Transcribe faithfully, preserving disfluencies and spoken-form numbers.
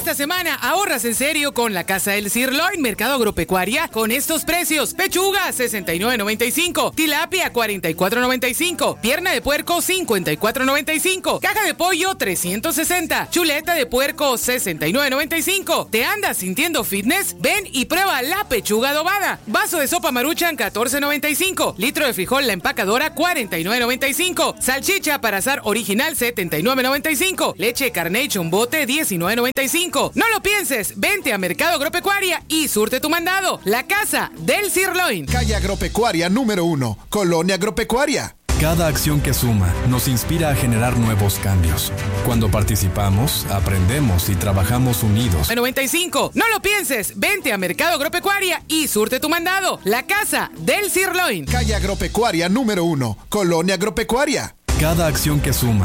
Esta semana ahorras en serio con la Casa del Sirloin Mercado Agropecuaria con estos precios. Pechuga sesenta y nueve noventa y cinco, tilapia cuarenta y cuatro noventa y cinco, pierna de puerco cincuenta y cuatro noventa y cinco, caja de pollo trescientos sesenta, chuleta de puerco sesenta y nueve noventa y cinco. ¿Te andas sintiendo fitness? Ven y prueba la pechuga adobada. Vaso de sopa Maruchan catorce noventa y cinco, litro de frijol La Empacadora cuarenta y nueve noventa y cinco, salchicha para asar original setenta y nueve noventa y cinco, leche Carnation bote diecinueve noventa y cinco. No lo pienses, vente a Mercado Agropecuaria y surte tu mandado. La Casa del Sirloin. Calle Agropecuaria número uno, Colonia Agropecuaria. Cada acción que suma nos inspira a generar nuevos cambios. Cuando participamos, aprendemos y trabajamos unidos. noventa y cinco. No lo pienses, vente a Mercado Agropecuaria y surte tu mandado. La Casa del Sirloin. Calle Agropecuaria número uno, Colonia Agropecuaria. Cada acción que suma